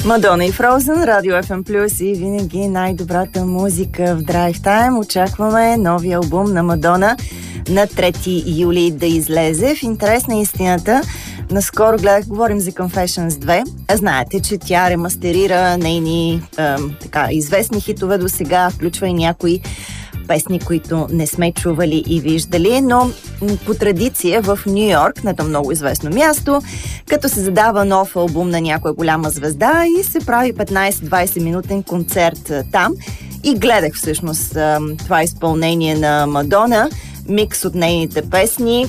Мадона и Фроузен, Радио FM+, и винаги най-добрата музика в Drive Time. Очакваме новия албум на Мадона на 3 юли да излезе. В интерес на истината, наскоро говорим за Confessions 2. Знаете, че тя ремастерира нейни известни хитове до сега, включва и някои песни, които не сме чували и виждали, но по традиция в Ню Йорк, на много известно място, като се задава нов албум на някоя голяма звезда и се прави 15-20 минутен концерт там. И гледах всъщност това изпълнение на Мадона, микс от нейните песни.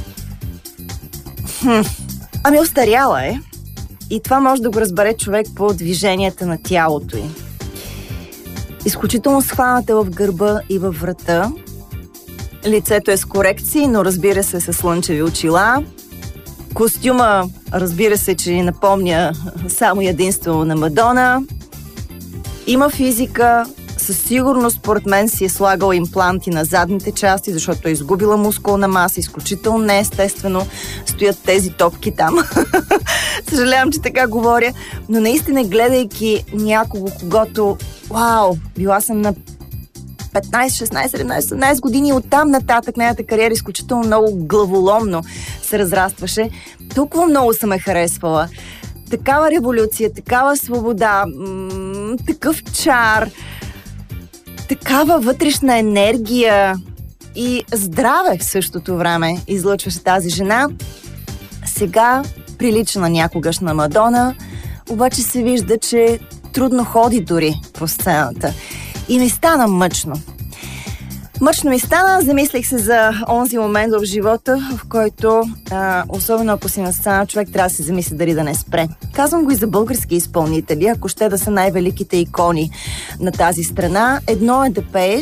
Остаряла е. И това може да го разбере човек по движенията на тялото й. Изключително схваната в гърба и във врата. Лицето е с корекции, но разбира се с слънчеви очила. Костюма, разбира се, че ни напомня само единствено на Мадона. Има физика. Със сигурност, според мен, си е слагала импланти на задните части, защото е изгубила мускулна маса. Изключително неестествено стоят тези топки там. Съжалявам, че така говоря. Но наистина, гледайки някого, когато била съм на 15, 16, 17, 18 години, оттам нататък нейната кариера изключително много главоломно се разрастваше. Толкова много съм я харесвала. Такава революция, такава свобода, такъв чар, такава вътрешна енергия и здраве в същото време излъчваше тази жена. Сега прилича на някогашна Мадона, обаче се вижда, че трудно ходи дори по сцената. И ми стана мъчно. Мъчно ми стана, замислих се за онзи момент в живота, в който, особено ако си на сцена, човек трябва да се замисли дали да не спре. Казвам го и за български изпълнители, ако ще да са най-великите икони на тази страна. Едно е да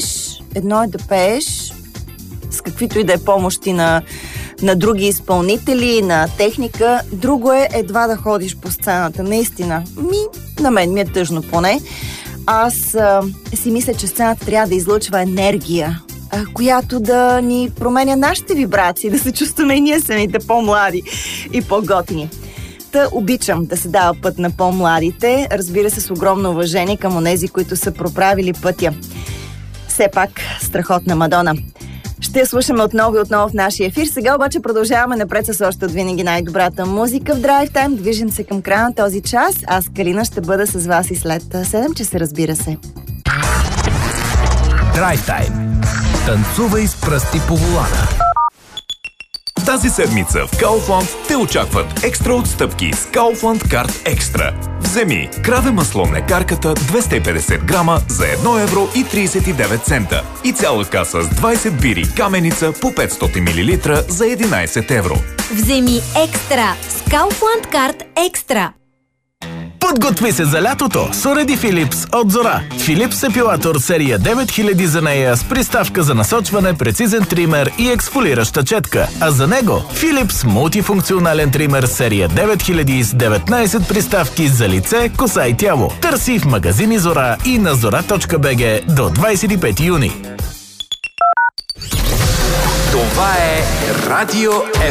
пееш с каквито и да е помощи на други изпълнители, на техника. Друго е едва да ходиш по сцената. Наистина, на мен ми е тъжно поне. Аз си мисля, че сцената трябва да излъчва енергия, която да ни променя нашите вибрации, да се чувстваме и ние самите по-млади и по-готини. Та обичам да се дава път на по-младите, разбира се, с огромно уважение към онези, които са проправили пътя. Все пак, страхотна Мадона. Ще я слушаме отново в нашия ефир. Сега обаче продължаваме напред с още от винаги най-добрата музика в Drive Time. Движим се към края на този час. Аз, Калина, ще бъда с вас и след 7 часа, разбира се. Drive Time. Танцувай с пръсти по волана. Тази седмица в Kaufland те очакват екстра отстъпки с Kaufland Card Extra. Вземи краве масло млекарката 250 грама за 1 евро и 39 цента и цяла каса с 20 бири каменица по 500 мл за 11 евро. Вземи екстра с Kaufland Card Extra. Подготви се за лятото с уреди Philips от Зора. Philips епилатор серия 9000 за нея с приставка за насочване, прецизен тример и ексфолираща четка. А за него Philips мултифункционален тример серия 9000 с 19 приставки за лице, коса и тяло. Търси в магазини Зора и на zora.bg до 25 юни. Това е Радио